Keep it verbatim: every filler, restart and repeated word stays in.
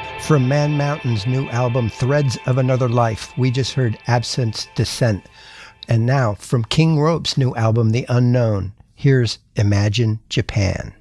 From Man Mountain's new album, Threads of Another Life, we just heard Absence Descent. And now, from King Rope's new album, The Unknown, here's Imagine Japan.